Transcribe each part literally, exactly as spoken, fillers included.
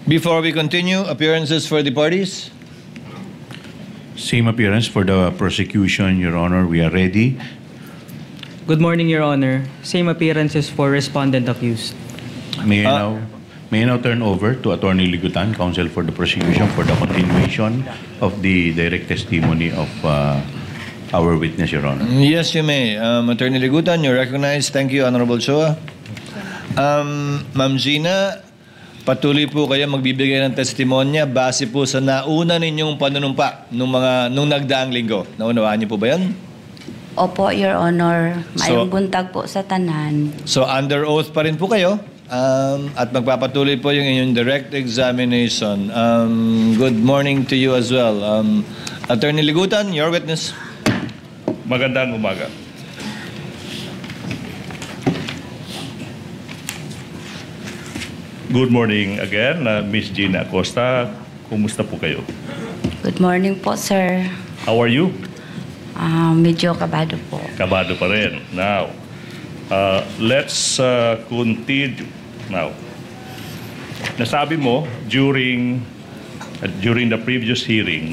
Before we continue, appearances for the parties. Same appearance for the prosecution, Your Honor. We are ready. Good morning, Your Honor. Same appearances for respondent accused. May I Uh, now may I now turn over to Attorney Ligutan, counsel for the prosecution, for the continuation of the direct testimony of uh, our witness, Your Honor. Yes, you may. Um, Attorney Ligutan, you're recognized. Thank you, Honorable Chua. Um, Ma'am Gina, patuloy po kayo magbibigay ng testimonya base po sa nauna ninyong panunumpa nung mga nung nagdaang linggo. Naunawaan niyo po ba 'yan? Opo, Your Honor. Mayroong So- buntag po sa tanan. So under oath pa rin po kayo. Um, at magpapatuloy po yung inyong direct examination. Um, good morning to you as well. Um, Attorney Ligutan, your witness. Magandang umaga. Good morning again, uh, Miss Gina Acosta. Kumusta po kayo? Good morning po, sir. How are you? Ah, medyo kabado po. Kabado pa rin. Now, uh, let's uh, continue. Now, nasabi mo during uh, during the previous hearing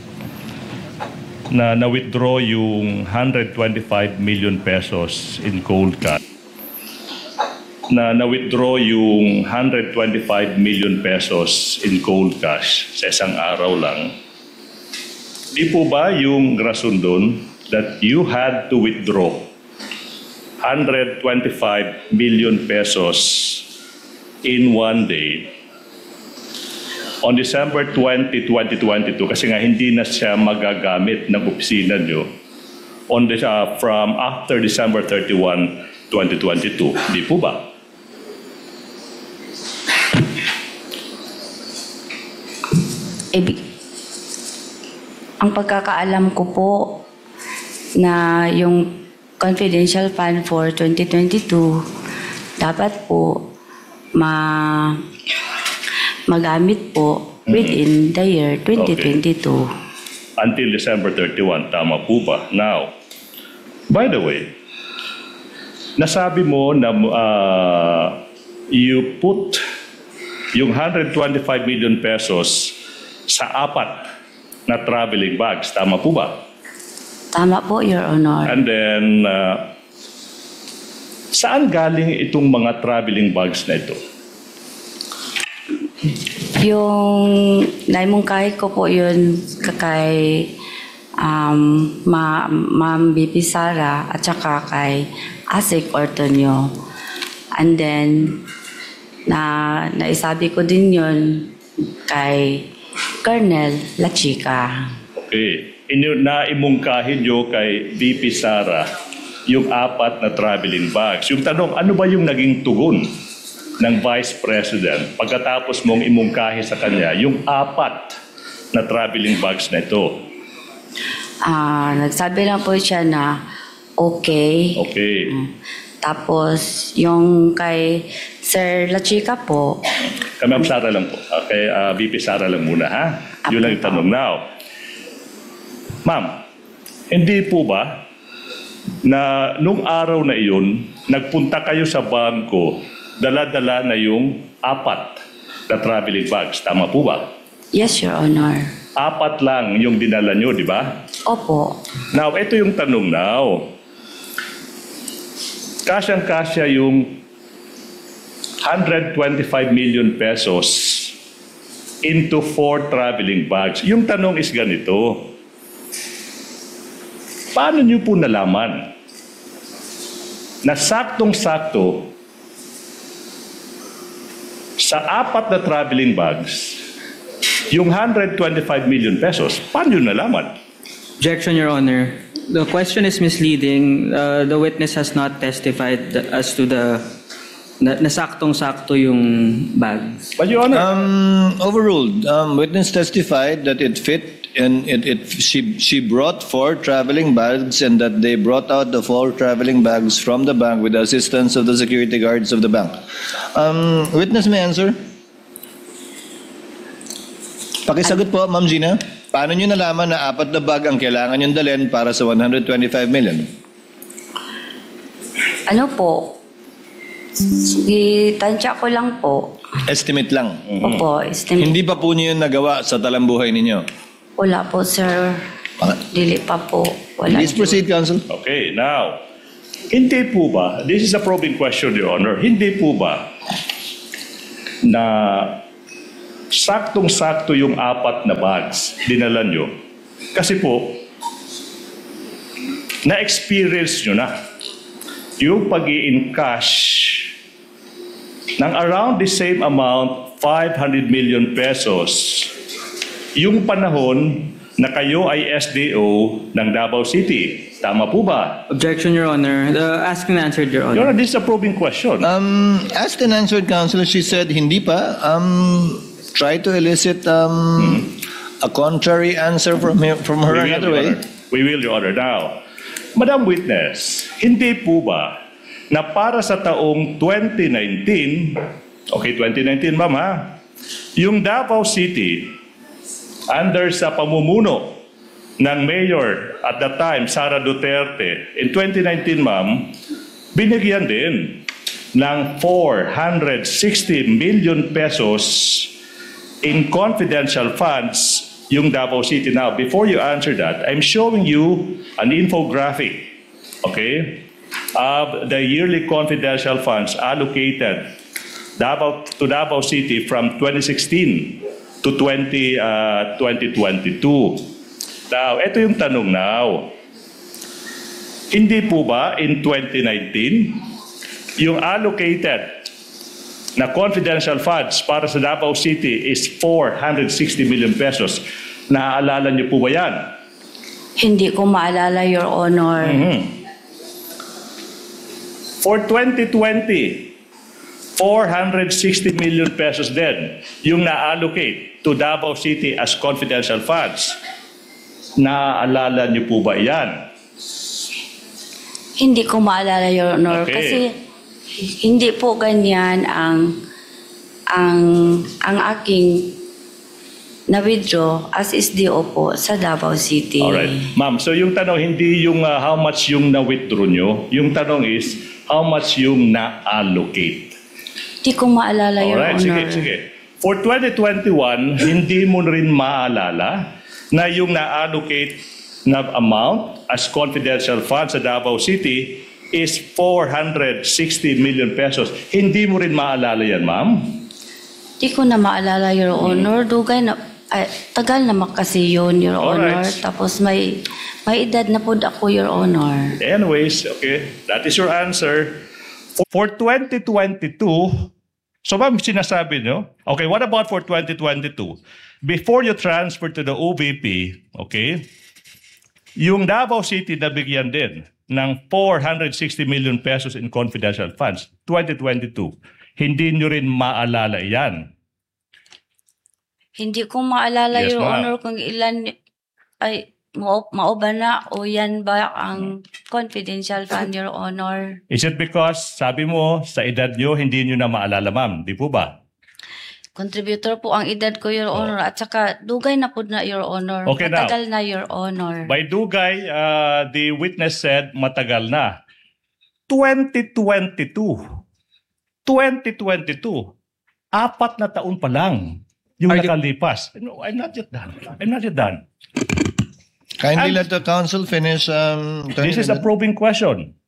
na na-withdraw yung one hundred twenty-five million pesos in cold cash. Na na-withdraw yung one hundred twenty-five million pesos in cold cash sa isang araw lang. Di po ba yung rason doon that you had to withdraw one hundred twenty-five million pesos in one day on December twentieth, twenty twenty-two kasi nga hindi na siya magagamit ng opisina nyo on the, uh, from after December thirty-first, twenty twenty-two. Di po ba? Ibig, ang pagkakaalam ko po na yung confidential fund for twenty twenty-two dapat po ma magamit po within the year twenty twenty-two. Until December thirty-first. Tama po ba? Now, by the way, nasabi mo na uh, you put yung one hundred twenty-five million pesos sa apat na traveling bags. Tama po ba? Tama po, Your Honor. And then, uh, saan galing itong mga traveling bags na ito? Yung naimungkahi ko po yun kay um, Ma, Ma'am B P Sara at saka kay Asik Ortonio. And then, na naisabi ko din yun kay Colonel La Chica. Okay. Inyo, naimungkahin nyo kay V P Sara yung apat na traveling bags. Yung tanong, ano ba yung naging tugon ng Vice President pagkatapos mong imungkahi sa kanya yung apat na traveling bags na ito? Ah, nagsabi lang po siya na okay. Okay. Tapos, yung kay Sir La Chica po, Kay Ma'am Sara lang po. Okay, uh, V P Sara lang muna, ha? Yun lang yung tanong. Now, Ma'am, hindi po ba na nung araw na iyon, nagpunta kayo sa bangko, dala-dala na yung apat na traveling bags. Tama po ba? yes, Your Honor. Apat lang yung dinala nyo, di ba? Opo. Now, ito yung tanong now. Kasyang-kasya yung one hundred twenty-five million pesos into four traveling bags. Yung tanong is ganito. Paano nyo po nalaman na saktong-sakto sa apat na traveling bags, yung one hundred twenty-five million pesos, paano nyo nalaman? Objection, Your Honor. The question is misleading. Uh, the witness has not testified as to the na, nasaktong-sakto yung bags. But Your Honor, Um, overruled. Um, witness testified that it fit and it, it she she brought four traveling bags and that they brought out the four traveling bags from the bank with the assistance of the security guards of the bank. Um, witness may answer. Pakisagot po, Ma'am Gina. Paano nyo nalaman na apat na bag ang kailangan nyo dalhin para sa one hundred twenty-five million? Ano po, Itansya ko lang po. Estimate lang. Opo, estimate. Hindi pa po niyo yun nagawa sa talambuhay ninyo. Wala po, sir. Dili pa po. Wala. Please proceed, Counsel. Okay, now, hindi po ba, this is a probing question, Your Honor, hindi po ba na saktong-sakto yung apat na bags dinala nyo? Kasi po, na-experience nyo na yung pag-i-encash ng around the same amount, five hundred million pesos, yung panahon na kayo ay S D O ng Davao City. Tama po ba? Objection, Your Honor. The asked and answered, Your Your Honor. Honor, this is a probing question. Um, asked and answered, Counsel, she said hindi pa. Um, try to elicit um, a contrary answer from him, from her We will, another Your way. Honor. We will, Your Honor. Now, Madam Witness, hindi po ba na para sa taong twenty nineteen, okay, twenty nineteen, ma'am, ha? Yung Davao City, under sa pamumuno ng Mayor at the time, Sara Duterte, in twenty nineteen, ma'am, binigyan din ng four hundred sixty million pesos in confidential funds yung Davao City. Now, before you answer that, I'm showing you an infographic, okay, of the yearly confidential funds allocated Davao, to Davao City from twenty sixteen to twenty, uh, twenty twenty-two. Now, ito yung tanong now. Hindi po ba in twenty nineteen, yung allocated na confidential funds para sa Davao City is four hundred sixty million pesos. Naaalala niyo po ba yan? Hindi ko maalala, Your Honor. Mhm. For twenty twenty, four hundred sixty million pesos din yung na-allocate to Davao City as confidential funds. Naaalala niyo po ba yan? Hindi ko maalala, Your Honor. Okay. Kasi hindi po ganyan ang ang ang aking na-withdraw as S D O po sa Davao City. Alright. Ma'am, so yung tanong, hindi yung uh, how much yung na-withdraw nyo. Yung tanong is, how much yung na-allocate. Hindi ko maalala, Your Alright, Honor. sige, sige. For twenty twenty-one, hindi mo rin maalala na yung na-allocate na amount as confidential funds sa Davao City is four hundred sixty million pesos. Hindi mo rin maalala yan, ma'am? Hindi ko na maalala, Your Honor. Dugay na, ay, tagal naman kasi yun, Your Alright. Honor. Tapos may, may edad na po ako, Your Honor. Anyways, okay, that is your answer. For twenty twenty-two, so ma'am, sinasabi nyo, okay, what about for twenty twenty-two? Before you transfer to the O V P, okay, yung Davao City nabigyan din ng four hundred sixty million pesos in confidential funds, twenty twenty-two. Hindi nyo rin maalala yan. Hindi ko maalala, Yes, Your ma'am. Honor, kung ilan, ay, mao mao ba na o yan ba ang confidential fund, Your Honor? Is it because, sabi mo, sa edad nyo, hindi nyo na maalala, ma'am? Di po ba? Contributor po ang edad ko, Your Honor. At saka, dugay na po na, Your Honor. Okay, now. Matagal na, Your Honor. By Dugay, uh, the witness said matagal na. twenty twenty-two. twenty twenty-two. Apat na taon pa lang yung Are you- nakalipas. No, I'm not yet done. I'm not yet done. Kindly And- let the counsel finish. Um, Attorney This is a Rendon. probing question.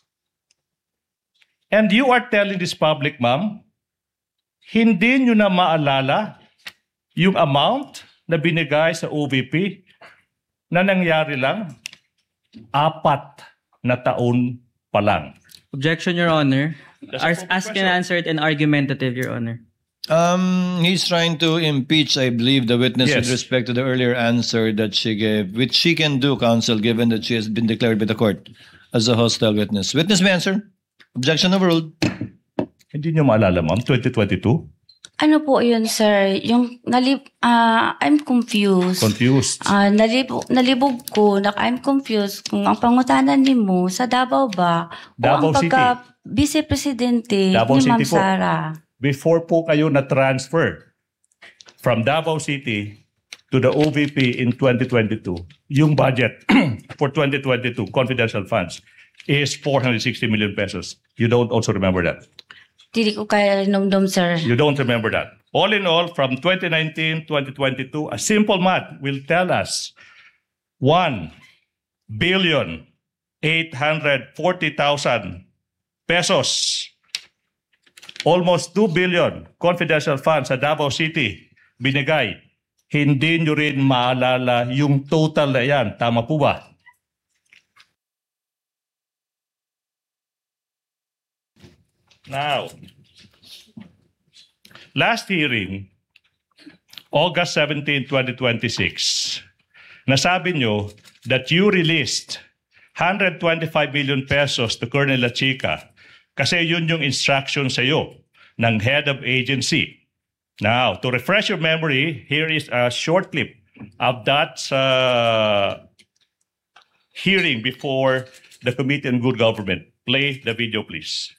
And you are telling this public, ma'am, hindi nyo na maalala yung amount na binigay sa O V P na nangyari lang apat na taon pa lang. Objection, Your Honor. That's a As, proper asked and question. answered and argumentative, Your Honor. Um, he's trying to impeach, I believe, the witness with Yes. respect to the earlier answer that she gave, which she can do, counsel, given that she has been declared by the court as a hostile witness. Witness may answer. Objection overruled. Hindi nyo maalala, ma'am, twenty twenty-two? Ano po yun, sir? Yung nalib... ah I'm confused. Confused. Ah, nalibog, nalibog ko, na I'm confused kung ang pangutanan ni mo sa Davao ba Davao o ang City. pagka vice-presidente Davao ni City Ma'am po. Sara. Before po kayo na-transfer from Davao City to the O V P in twenty twenty-two, yung budget for twenty twenty-two confidential funds is four hundred sixty million pesos. You don't also remember that? Dili ko kaya nomdom, sir. You don't remember that. All in all, from twenty nineteen, twenty twenty-two, a simple math will tell us one billion eight hundred forty thousand pesos, almost two billion confidential funds sa Davao City binigay. Hindi nyo rin maalala yung total na yan. Tama po ba? Now, last hearing, August seventeenth, twenty twenty-six, nasabi nyo that you released one hundred twenty-five million pesos to Colonel La Chica kasi yun yung instruction sa iyo ng head of agency. Now, to refresh your memory, here is a short clip of that uh, hearing before the Committee on Good Government. Play the video, please.